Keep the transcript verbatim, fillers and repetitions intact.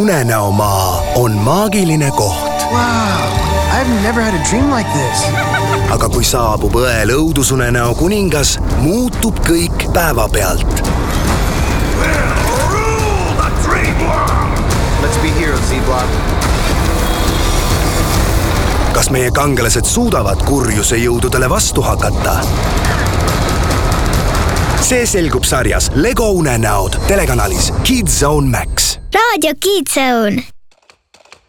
Unenäomaa on maagiline koht. Wow, I've never had a dream like this. Aga kui saabub õel õudusunenäo kuningas, muutub kõik päevapealt. Let's be heroes, Z-Block. Kas meie kangelased suudavad kurjuse jõududele vastu hakata? See selgub sarjas Lego unenäod telekanalis Kids Zone Max. Raadio Kids Zone.